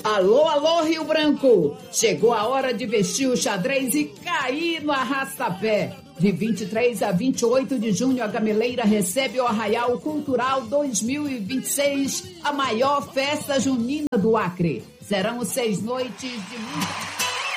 Alô, alô, Rio Branco! Chegou a hora de vestir o xadrez e cair no arrastapé. De 23 a 28 de junho, a Gameleira recebe o Arraial Cultural 2026, a maior festa junina do Acre. Serão 6 noites de muita...